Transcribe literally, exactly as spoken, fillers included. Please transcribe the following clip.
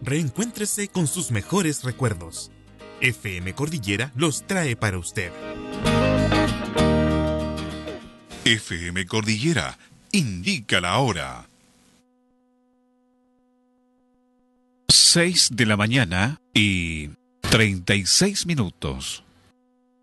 Reencuéntrese con sus mejores recuerdos. F M Cordillera los trae para usted. F M Cordillera indica la hora. Seis de la mañana y treinta y seis minutos.